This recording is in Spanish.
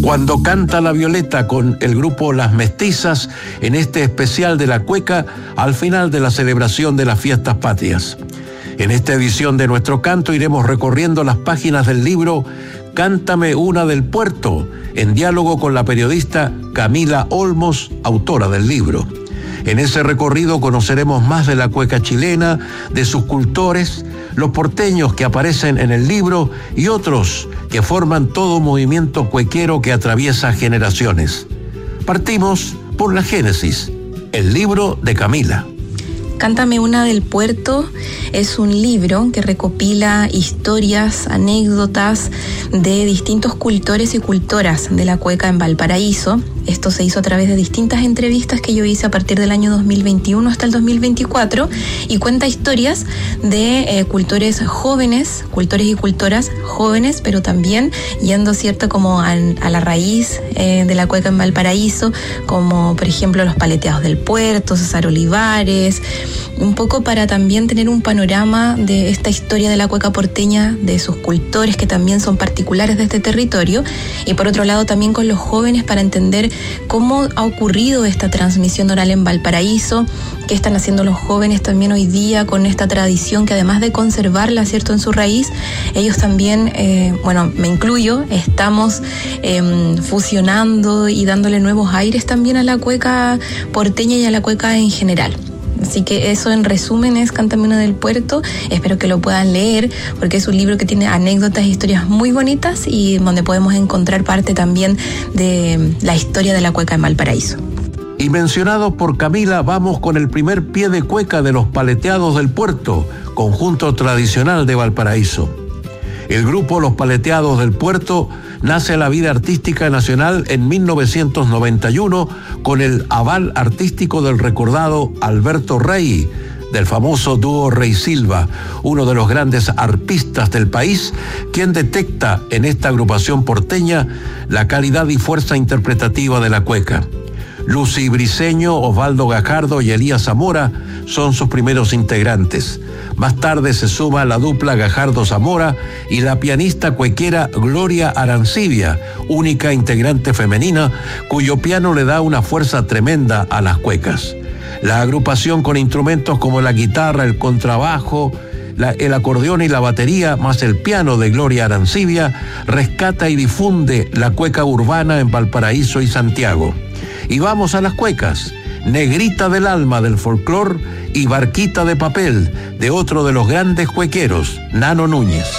Cuando canta la violeta con el grupo Las Mestizas en este especial de la cueca al final de la celebración de las fiestas patrias. En esta edición de Nuestro Canto iremos recorriendo las páginas del libro Cántame una del Puerto, en diálogo con la periodista Camila Olmos, autora del libro. En ese recorrido conoceremos más de la cueca chilena, de sus cultores, los porteños que aparecen en el libro y otros que forman todo movimiento cuequero que atraviesa generaciones. Partimos por la génesis, el libro de Camila. Cántame una del Puerto es un libro que recopila historias, anécdotas de distintos cultores y cultoras de la cueca en Valparaíso. Esto se hizo a través de distintas entrevistas que yo hice a partir del año 2021 hasta el 2024 y cuenta historias de cultores jóvenes, cultores y cultoras jóvenes, pero también yendo cierto como a la raíz de la cueca en Valparaíso, como por ejemplo los paleteados del puerto, César Olivares, un poco para también tener un panorama de esta historia de la cueca porteña, de sus cultores que también son particulares de este territorio, y por otro lado también con los jóvenes para entender cómo ha ocurrido esta transmisión oral en Valparaíso, qué están haciendo los jóvenes también hoy día con esta tradición que además de conservarla, ¿cierto?, en su raíz, ellos también, me incluyo, estamos fusionando y dándole nuevos aires también a la cueca porteña y a la cueca en general. Así que eso en resumen es Cántame una del Puerto. Espero que lo puedan leer porque es un libro que tiene anécdotas e historias muy bonitas y donde podemos encontrar parte también de la historia de la cueca en Valparaíso. Y mencionado por Camila, vamos con el primer pie de cueca de los Paleteados del Puerto, conjunto tradicional de Valparaíso. El grupo Los Paleteados del Puerto nace a la vida artística nacional en 1991 con el aval artístico del recordado Alberto Rey, del famoso dúo Rey Silva, uno de los grandes arpistas del país, quien detecta en esta agrupación porteña la calidad y fuerza interpretativa de la cueca. Lucy Briceño, Osvaldo Gajardo y Elías Zamora son sus primeros integrantes. Más tarde se suma la dupla Gajardo-Zamora y la pianista cuequera Gloria Arancibia, única integrante femenina, cuyo piano le da una fuerza tremenda a las cuecas. La agrupación con instrumentos como la guitarra, el contrabajo, el acordeón y la batería, más el piano de Gloria Arancibia, rescata y difunde la cueca urbana en Valparaíso y Santiago. Y vamos a las cuecas, Negrita del Alma del folclor y Barquita de Papel de otro de los grandes cuequeros, Nano Núñez.